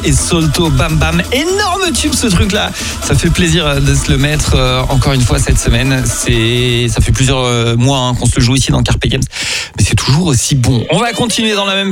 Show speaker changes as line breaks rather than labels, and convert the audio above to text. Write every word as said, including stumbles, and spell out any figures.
et Solto, Bam Bam. Énorme tube ce truc-là. Ça fait plaisir de se le mettre euh, encore une fois cette semaine. C'est, ça fait plusieurs euh, mois hein, qu'on se le joue ici dans Carpe Games. Mais c'est toujours aussi bon. On va continuer dans la même